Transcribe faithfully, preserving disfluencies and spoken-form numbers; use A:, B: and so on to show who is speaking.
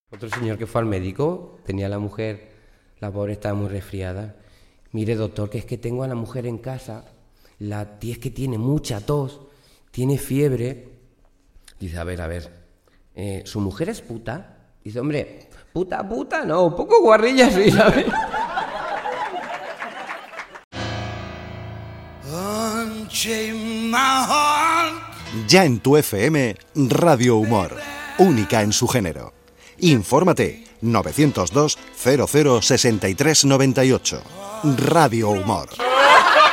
A: Otro señor que fue al médico, tenía a la mujer, la pobre estaba muy resfriada. Mire, doctor, que es que tengo a la mujer en casa, la tía es que tiene mucha tos, tiene fiebre. Dice, a ver, a ver, eh, ¿su mujer es puta? Dice, hombre, puta, puta, no, un poco guarrilla soy, ¿sabes?
B: Ya en tu F M, Radio Humor, única en su género. Infórmate, novecientos dos, cero cero, sesenta y tres noventa y ocho. Radio Humor.